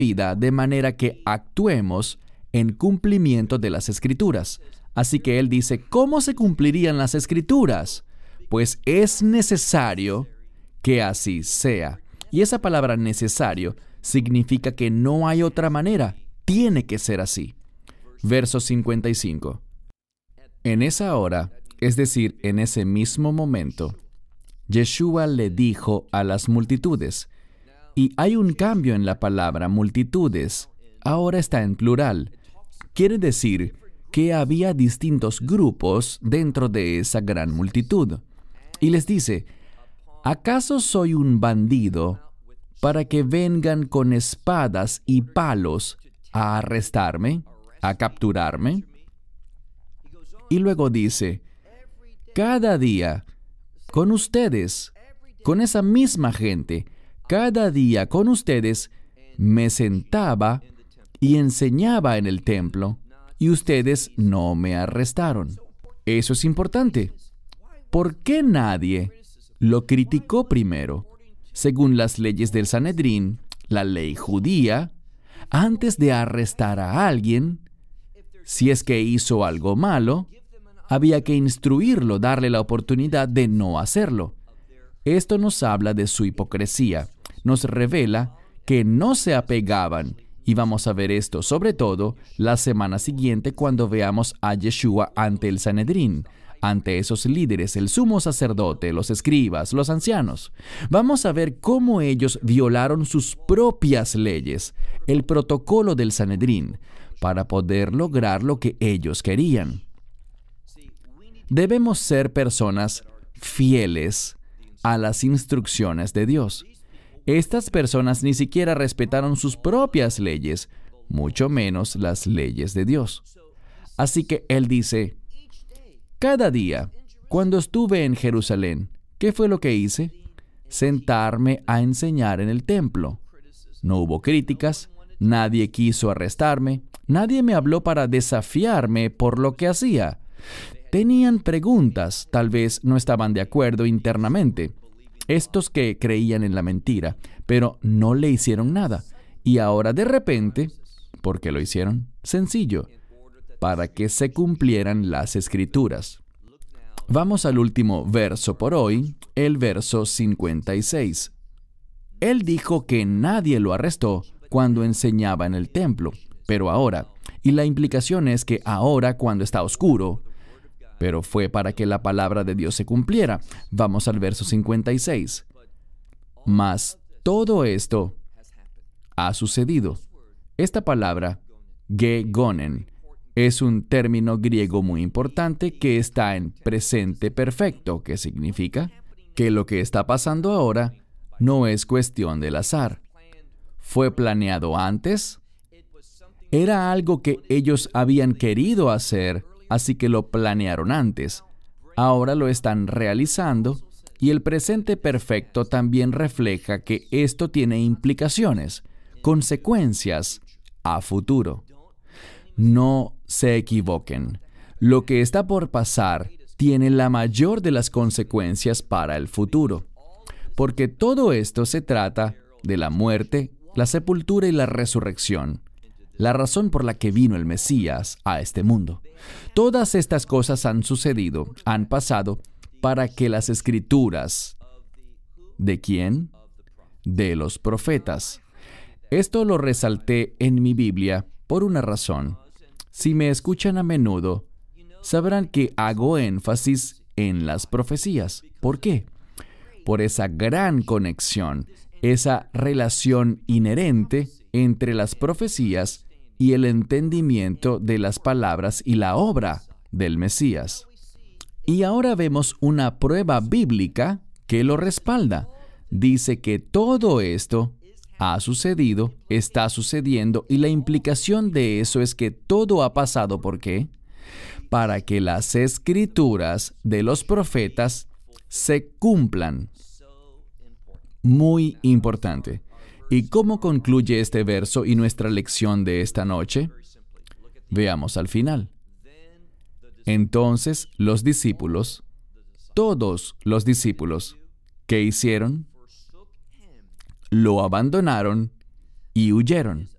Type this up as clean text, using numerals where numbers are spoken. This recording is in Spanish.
vida de manera que actuemos en cumplimiento de las Escrituras. Así que él dice, ¿cómo se cumplirían las Escrituras? Pues es necesario que así sea. Y esa palabra necesario significa que no hay otra manera. Tiene que ser así. Verso 55. En esa hora, es decir, en ese mismo momento, Yeshua le dijo a las multitudes, y hay un cambio en la palabra multitudes, ahora está en plural. Quiere decir que había distintos grupos dentro de esa gran multitud. Y les dice, ¿acaso soy un bandido para que vengan con espadas y palos a arrestarme, a capturarme? Y luego dice, cada día con ustedes, con esa misma gente, cada día con ustedes me sentaba y enseñaba en el templo, y ustedes no me arrestaron. Eso es importante. ¿Por qué nadie lo criticó primero? Según las leyes del Sanedrín, la ley judía, antes de arrestar a alguien, si es que hizo algo malo, había que instruirlo, darle la oportunidad de no hacerlo. Esto nos habla de su hipocresía. Nos revela que no se apegaban, y vamos a ver esto, sobre todo, la semana siguiente cuando veamos a Yeshua ante el Sanedrín, ante esos líderes, el sumo sacerdote, los escribas, los ancianos. Vamos a ver cómo ellos violaron sus propias leyes, el protocolo del Sanedrín, para poder lograr lo que ellos querían. Debemos ser personas fieles a las instrucciones de Dios. Estas personas ni siquiera respetaron sus propias leyes, mucho menos las leyes de Dios. Así que él dice, cada día, cuando estuve en Jerusalén, ¿qué fue lo que hice? Sentarme a enseñar en el templo. No hubo críticas, nadie quiso arrestarme, nadie me habló para desafiarme por lo que hacía. Tenían preguntas, tal vez no estaban de acuerdo internamente. Estos que creían en la mentira, pero no le hicieron nada. Y ahora de repente, ¿por qué lo hicieron? Sencillo, para que se cumplieran las Escrituras. Vamos al último verso por hoy, el verso 56. Él dijo que nadie lo arrestó cuando enseñaba en el templo, pero ahora, y la implicación es que ahora cuando está oscuro, pero fue para que la palabra de Dios se cumpliera. Vamos al verso 56. Mas todo esto ha sucedido. Esta palabra, gegonen, es un término griego muy importante que está en presente perfecto, que significa que lo que está pasando ahora no es cuestión del azar. ¿Fue planeado antes? Era algo que ellos habían querido hacer, así que lo planearon antes. Ahora lo están realizando y el presente perfecto también refleja que esto tiene implicaciones, consecuencias a futuro. No se equivoquen. Lo que está por pasar tiene la mayor de las consecuencias para el futuro, porque todo esto se trata de la muerte, la sepultura y la resurrección. La razón por la que vino el Mesías a este mundo. Todas estas cosas han sucedido, han pasado, para que las Escrituras... ¿De quién? De los profetas. Esto lo resalté en mi Biblia por una razón. Si me escuchan a menudo, sabrán que hago énfasis en las profecías. ¿Por qué? Por esa gran conexión, esa relación inherente entre las profecías y el entendimiento de las palabras y la obra del Mesías. Y ahora vemos una prueba bíblica que lo respalda. Dice que todo esto ha sucedido, está sucediendo, y la implicación de eso es que todo ha pasado. ¿Por qué? Para que las Escrituras de los profetas se cumplan. Muy importante. ¿Y cómo concluye este verso y nuestra lección de esta noche? Veamos al final. Entonces los discípulos, todos los discípulos, ¿qué hicieron? Lo abandonaron y huyeron.